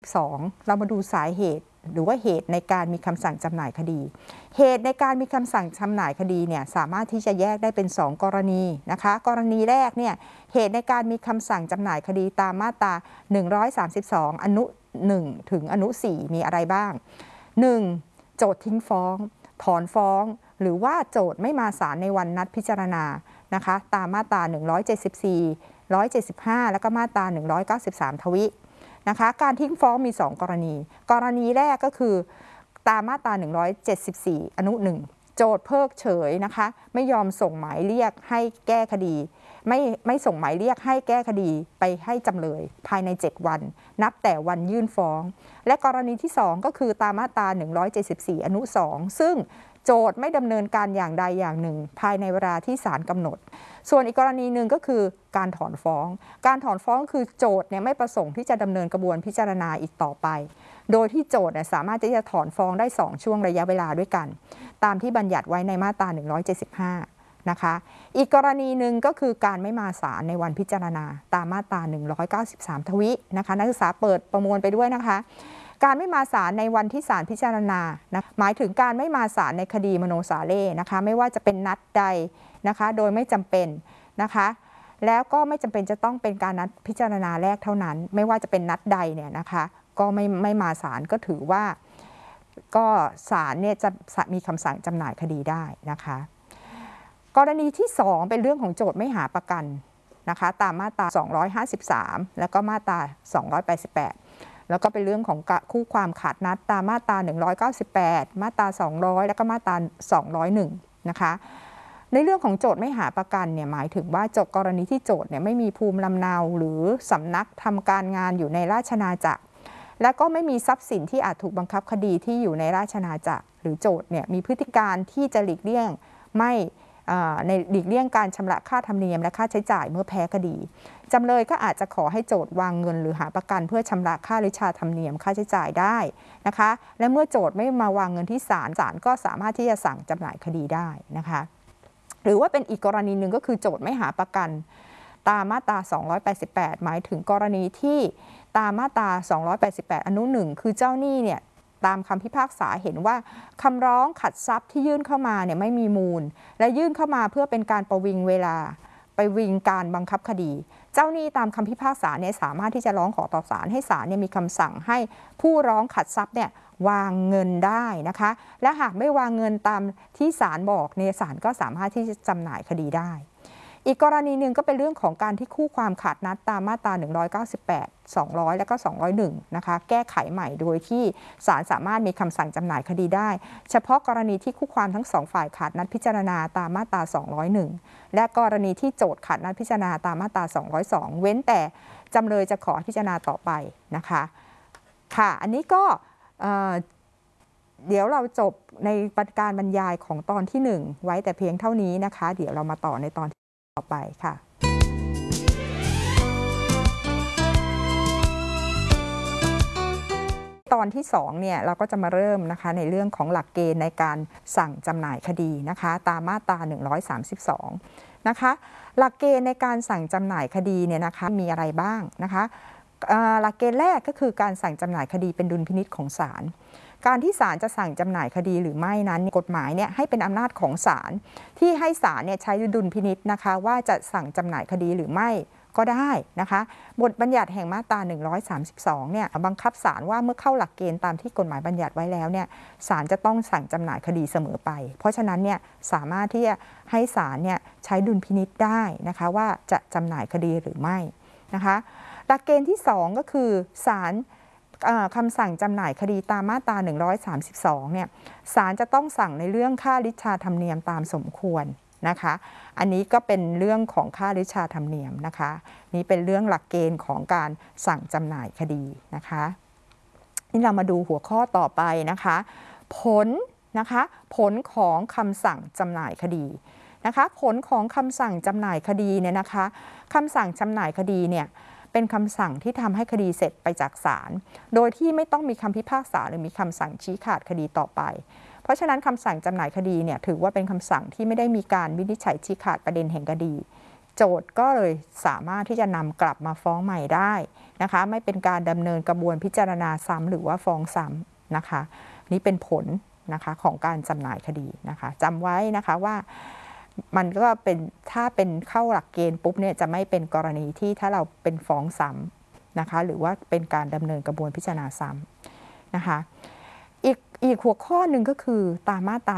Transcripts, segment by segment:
2เรามาดูสาเหตุหรือว่าเหตุในการมีคำสั่งจำหน่ายคดีเหตุในการมีคำสั่งจำหน่ายคดีเนี่ยสามารถที่จะแยกได้เป็น2กรณีนะคะกรณีแรกเนี่ยเหตุในการมีคำสั่งจำหน่ายคดีตามมาตรา132อนุ1ถึงอนุ4มีอะไรบ้าง 1. โจทก์ทิ้งฟ้องถอนฟ้องหรือว่าโจทก์ไม่มาศาลในวันนัดพิจารณานะคะตามมาตรา174 175แล้วก็มาตรา193ทวินะคะการทิ้งฟ้องมี2กรณีกรณีแรกก็คือตามมาตรา174อนุ1โจทก์เพิกเฉยนะคะไม่ยอมส่งหมายเรียกให้แก้คดีไม่ส่งหมายเรียกให้แก้คดีไปให้จำเลยภายใน7วันนับแต่วันยื่นฟ้องและกรณีที่2ก็คือตามมาตรา174อนุ2ซึ่งโจทก์ไม่ดำเนินการอย่างใดอย่างหนึ่งภายในเวลาที่ศาลกำหนดส่วนอีกกรณีหนึ่งก็คือการถอนฟ้องการถอนฟ้องคือโจทก์เนี่ยไม่ประสงค์ที่จะดำเนินกระบวนพิจารณาอีกต่อไปโดยที่โจทก์สามารถที่จะถอนฟ้องได้2ช่วงระยะเวลาด้วยกันตามที่บัญญัติไว้ในมาตรา175นะคะอีกกรณีหนึ่งก็คือการไม่มาศาลในวันพิจารณาตามมาตรา193ทวินะคะนักศึกษาเปิดประมวลไปด้วยนะคะการไม่มาศาลในวันที่ศาลพิจารณานะหมายถึงการไม่มาศาลในคดีมโนสาเร่นะคะไม่ว่าจะเป็นนัดใดนะคะโดยไม่จำเป็นนะคะแล้วก็ไม่จำเป็นจะต้องเป็นการนัดพิจารณาแรกเท่านั้นไม่ว่าจะเป็นนัดใดเนี่ยนะคะก็ไม่มาศาลก็ถือว่าก็ศาลเนี่ยจะมีคำสั่งจำหน่ายคดีได้นะคะกรณีที่2เป็นเรื่องของโจทก์ไม่หาประกันนะคะตามมาตรา253แล้วก็มาตรา288แล้วก็เป็นเรื่องของคู่ความขาดนัดตามมาตรา198มาตรา200แล้วก็มาตรา201นะคะในเรื่องของโจทก์ไม่หาประกันเนี่ยหมายถึงว่ากรณีที่โจทก์เนี่ยไม่มีภูมิลำเนาหรือสำนักทำการงานอยู่ในราชอาณาจักรและก็ไม่มีทรัพย์สินที่อาจถูกบังคับคดีที่อยู่ในราชอาณาจักรหรือโจทก์เนี่ยมีพฤติการที่จะหลีกเลี่ยงหลีกเลี่ยงการชำระค่าธรรมเนียมและค่าใช้จ่ายเมื่อแพ้คดีจำเลยก็อาจจะขอให้โจทก์วางเงินหรือหาประกันเพื่อชำระค่าริชาธรรมเนียมค่าใช้จ่ายได้นะคะและเมื่อโจทก์ไม่มาวางเงินที่ศาลก็สามารถที่จะสั่งจำหน่ายคดีได้นะคะหรือว่าเป็นอีกกรณีหนึ่งก็คือโจทก์ไม่หาประกันตามมาตรา288หมายถึงกรณีที่ตามมาตรา288อนุ1คือเจ้าหนี้เนี่ยตามคำพิพากษาเห็นว่าคำร้องขัดทรัพย์ที่ยื่นเข้ามาเนี่ยไม่มีมูลและยื่นเข้ามาเพื่อเป็นการประวิงเวลาไปวิงการบังคับคดีเจ้าหนี้ตามคำพิพากษาเนี่ยสามารถที่จะร้องขอต่อศาลให้ศาลเนี่ยมีคำสั่งให้ผู้ร้องขัดทรัพย์เนี่ยวางเงินได้นะคะและหากไม่วางเงินตามที่ศาลบอกเนี่ยศาลก็สามารถที่จะจำหน่ายคดีได้อีกกรณีหนึ่งก็เป็นเรื่องของการที่คู่ความขาดนัดตามมาตรา198 200และก็201นะคะแก้ไขใหม่โดยที่ศาลสามารถมีคำสั่งจำหน่ายคดีได้เฉพาะกรณีที่คู่ความทั้ง2ฝ่ายขาดนัดพิจารณาตามมาตรา201และกรณีที่โจทก์ขาดนัดพิจารณาตามมาตรา202เว้นแต่จำเลยจะขอพิจารณาต่อไปนะคะค่ะอันนี้ก็เดี๋ยวเราจบในการบรรยายของตอนที่1ไว้แต่เพียงเท่านี้นะคะเดี๋ยวเรามาต่อในตอนต่อไปค่ะตอนที่2เนี่ยเราก็จะมาเริ่มนะคะในเรื่องของหลักเกณฑ์ในการสั่งจำหน่ายคดีนะคะตามมาตรา132นะคะหลักเกณฑ์ในการสั่งจำหน่ายคดีเนี่ยนะคะมีอะไรบ้างนะคะหลักเกณฑ์แรกก็คือการสั่งจำหน่ายคดีเป็นดุลพินิจของศาลการที่ศาลจะสั่งจำหน่ายคดีหรือไม่นั้นกฎหมายเนี่ยให้เป็นอำนาจของศาลที่ให้ศาลเนี่ยใช้ดุลพินิจนะคะว่าจะสั่งจำหน่ายคดีหรือไม่ก็ได้นะคะบทบัญญัติแห่งมาตรา132เนี่ยบังคับศาลว่าเมื่อเข้าหลักเกณฑ์ตามที่กฎหมายบัญญัติไว้แล้วเนี่ยศาลจะต้องสั่งจำหน่ายคดีเสมอไปเพราะฉะนั้นเนี่ยสามารถที่จะให้ศาลเนี่ยใช้ดุลพินิจได้นะคะว่าจะจำหน่ายคดีหรือไม่นะคะหลักเกณฑ์ที่2ก็คือศาลคำสั่งจำหน่ายคดีตามมาตรา132เนี่ยศาลจะต้องสั่งในเรื่องค่าริชาธรรมเนียมตามสมควรนะคะอันนี้ก็เป็นเรื่องของค่าริชาธรรมเนียมนะคะนี่เป็นเรื่องหลักเกณฑ์ของการสั่งจำหน่ายคดีนะคะนี่เรามาดูหัวข้อต่อไปนะคะผลนะคะผลของคำสั่งจำหน่ายคดีนะคะผลของคำสั่งจำหน่ายคดีเนี่ยนะคะคำสั่งจำหน่ายคดีเนี่ยเป็นคำสั่งที่ทำให้คดีเสร็จไปจากศาลโดยที่ไม่ต้องมีคำพิพากษาหรือมีคำสั่งชี้ขาดคดีต่อไปเพราะฉะนั้นคำสั่งจำหน่ายคดีเนี่ยถือว่าเป็นคำสั่งที่ไม่ได้มีการวินิจฉัยชี้ขาดประเด็นแห่งคดีโจทย์ก็เลยสามารถที่จะนำกลับมาฟ้องใหม่ได้นะคะไม่เป็นการดำเนินกระบวนพิจารณาซ้ำหรือว่าฟ้องซ้ำนะคะนี่เป็นผลนะคะของการจำหน่ายคดีนะคะจำไว้นะคะว่ามันก็เป็นถ้าเป็นเข้าหลักเกณฑ์ปุ๊บเนี่ยจะไม่เป็นกรณีที่ถ้าเราเป็นฟ้องซ้ำนะคะหรือว่าเป็นการดำเนินกระบวนพิจารณาซ้ำนะคะอีกหัวข้อหนึ่งก็คือตามมาตรา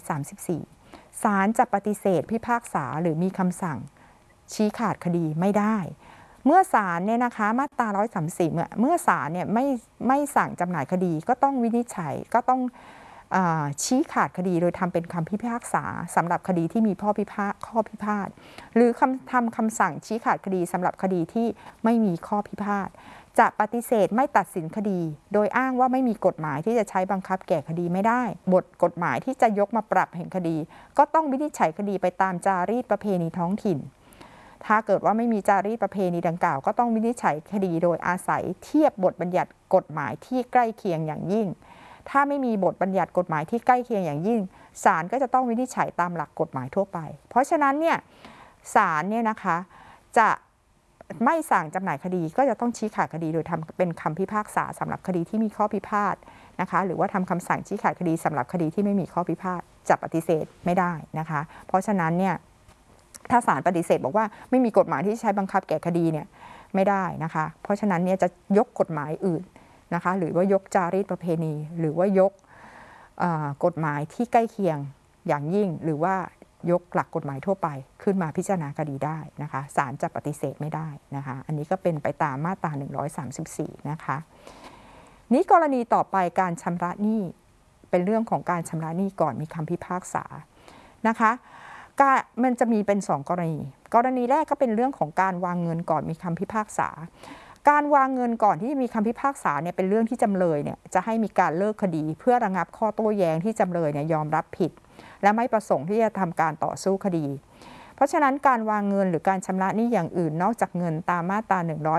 134ศาลจะปฏิเสธพิพากษาหรือมีคำสั่งชี้ขาดคดีไม่ได้เมื่อศาลเนี่ยนะคะมาตรา134เมื่อศาลเนี่ยไม่สั่งจำหน่ายคดีก็ต้องวินิจฉัยก็ต้องชี้ขาดคดีโดยทำเป็นคำพิพากษาสำหรับคดีที่มีข้อพิพาทหรือทำคำสั่งชี้ขาดคดีสำหรับคดีที่ไม่มีข้อพิพาทจะปฏิเสธไม่ตัดสินคดีโดยอ้างว่าไม่มีกฎหมายที่จะใช้บังคับแก่คดีไม่ได้บทกฎหมายที่จะยกมาปรับแห่งคดีก็ต้องวินิจฉัยคดีไปตามจารีตประเพณีท้องถิ่นถ้าเกิดว่าไม่มีจารีตประเพณีดังกล่าวก็ต้องวินิจฉัยคดีโดยอาศัยเทียบบทบัญญัติกฎหมายที่ใกล้เคียงอย่างยิ่งถ้าไม่มีบทบัญญัติกฎหมายที่ใกล้เคียงอย่างยิ่งศาลก็จะต้องวินิจฉัยตามหลักกฎหมายทั่วไปเพราะฉะนั้นเนี่ยศาลเนี่ยนะคะจะไม่สั่งจำหน่ายคดีก็จะต้องชี้ขาดคดีโดยทำเป็นคำพิพากษาสำหรับคดีที่มีข้อพิพาทนะคะหรือว่าทำคำสั่งชี้ขาดคดีสำหรับคดีที่ไม่มีข้อพิพาทจะปฏิเสธไม่ได้นะคะเพราะฉะนั้นเนี่ยถ้าศาลปฏิเสธบอกว่าไม่มีกฎหมายที่ใช้บังคับแก่คดีเนี่ยไม่ได้นะคะเพราะฉะนั้นเนี่ยจะยกกฎหมายอื่นนะคะหรือว่ายกจารีตประเพณีหรือว่ายกกฎหมายที่ใกล้เคียงอย่างยิ่งหรือว่ายกหลักกฎหมายทั่วไปขึ้นมาพิจารณาคดีได้นะคะศาลจะปฏิเสธไม่ได้นะคะอันนี้ก็เป็นไปตามมาตรา134นะคะนี้กรณีต่อไปการชำระหนี้เป็นเรื่องของการชำระหนี้ก่อนมีคำพิพากษานะคะมันจะมีเป็น2กรณีแรกก็เป็นเรื่องของการวางเงินก่อนมีคำพิพากษาการวางเงินก่อนที่จะมีคำพิพากษาเนี่ยเป็นเรื่องที่จำเลยเนี่ยจะให้มีการเลิกคดีเพื่อระงับข้อโต้แย้งที่จำเลยเนี่ยยอมรับผิดและไม่ประสงค์ที่จะทำการต่อสู้คดีเพราะฉะนั้นการวางเงินหรือการชำระหนี้อย่างอื่นนอกจากเงินตามมาตรา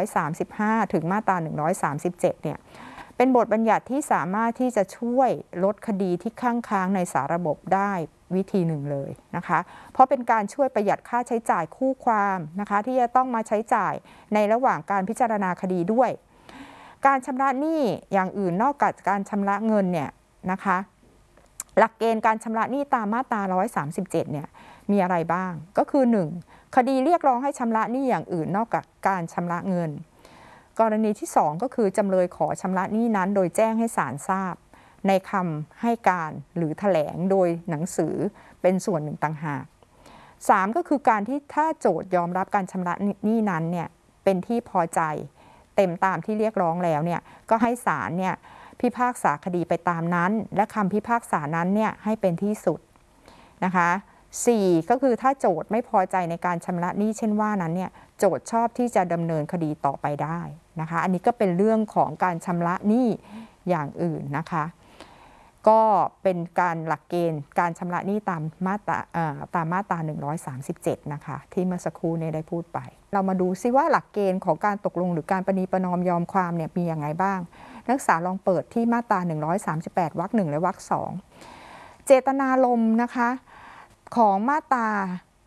135ถึงมาตรา137เนี่ยเป็นบทบัญญัติที่สามารถที่จะช่วยลดคดีที่ค้างในสาระบบได้วิธีหนึ่งเลยนะคะเพราะเป็นการช่วยประหยัดค่าใช้จ่ายคู่ความนะคะที่จะต้องมาใช้จ่ายในระหว่างการพิจารณาคดีด้วยการชำระหนี้อย่างอื่นนอกจากการชำระเงินเนี่ยนะคะหลักเกณฑ์การชำระหนี้ตามมาตรา137เนี่ยมีอะไรบ้างก็คือ 1. คดีเรียกร้องให้ชำระหนี้อย่างอื่นนอกจากการชำระเงินกรณีที่2ก็คือจำเลยขอชำระหนี้นั้นโดยแจ้งให้ศาลทราบในคำให้การหรือแถลงโดยหนังสือเป็นส่วนหนึ่งต่างหาก 3. ก็คือการที่ถ้าโจทย์ยอมรับการชำระหนี้นั้นเนี่ยเป็นที่พอใจเต็มตามที่เรียกร้องแล้วเนี่ยก็ให้ศาลเนี่ยพิพากษาคดีไปตามนั้นและคำพิพากษานั้นเนี่ยให้เป็นที่สุดนะคะ 4. ก็คือถ้าโจทย์ไม่พอใจในการชำระหนี้เช่นว่านั้นเนี่ยโจทย์ชอบที่จะดำเนินคดีต่อไปได้นะคะอันนี้ก็เป็นเรื่องของการชำระหนี้อย่างอื่นนะคะก็เป็นการหลักเกณฑ์การชำระหนี้ตามมาตรา137นะคะที่เมื่อสักครู่นี้ได้พูดไปเรามาดูซิว่าหลักเกณฑ์ของการตกลงหรือการประนีประนอมยอมความเนี่ยมีอย่างไรบ้างนักศึกษาลองเปิดที่มาตรา138วรรค1และวรรค2เจตนารมณ์นะคะของมาตรา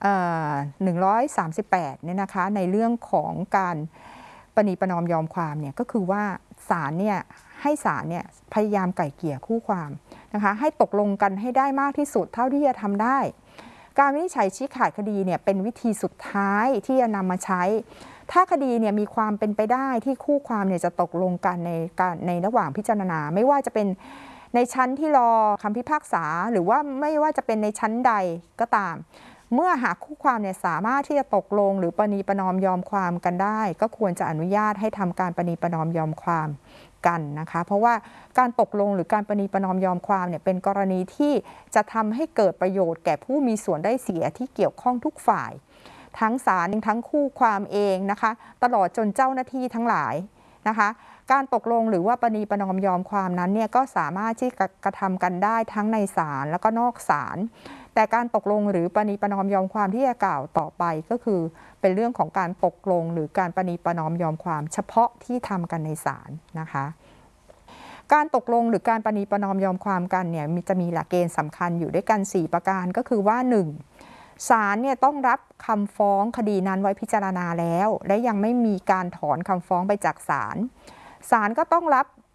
138เนี่ยนะคะในเรื่องของการประนีประนอมยอมความเนี่ยก็คือว่าศาลเนี่ยให้ศาลเนี่ยพยายามไกล่เกลี่ยคู่ความนะคะให้ตกลงกันให้ได้มากที่สุดเท่าที่จะทำได้การวินิจฉัยชี้ขาดคดีเนี่ยเป็นวิธีสุดท้ายที่จะนำมาใช้ถ้าคดีเนี่ยมีความเป็นไปได้ที่คู่ความเนี่ยจะตกลงกันในระหว่างพิจารณาไม่ว่าจะเป็นในชั้นที่รอคำพิพากษาหรือว่าไม่ว่าจะเป็นในชั้นใดก็ตามเมื่อหากคู่ความเนี่ยสามารถที่จะตกลงหรือประนีประนอมยอมความกันได้ก็ควรจะอนุญาตให้ทำการประนีประนอมยอมความกันนะคะเพราะว่าการตกลงหรือการประนีประนอมยอมความเนี่ยเป็นกรณีที่จะทำให้เกิดประโยชน์แก่ผู้มีส่วนได้เสียที่เกี่ยวข้องทุกฝ่ายทั้งศาลทั้งคู่ความเองนะคะตลอดจนเจ้าหน้าที่ทั้งหลายนะคะการตกลงหรือว่าประนีประนอมยอมความนั้นเนี่ยก็สามารถที่จะกระทำกันได้ทั้งในศาลแล้วก็นอกศาลแต่การตกลงหรือประนีประนอมยอมความที่จะกล่าวต่อไปก็คือเป็นเรื่องของการตกลงหรือการประนีประนอมยอมความเฉพาะที่ทำกันในศาลนะคะการตกลงหรือการประนีประนอมยอมความกันเนี่ยจะมีหลักเกณฑ์สำคัญอยู่ด้วยกัน4ประการก็คือว่า 1. ศาลเนี่ยต้องรับคำฟ้องคดีนั้นไว้พิจารณาแล้วและยังไม่มีการถอนคำฟ้องไปจากศาลศาลก็ต้องรับ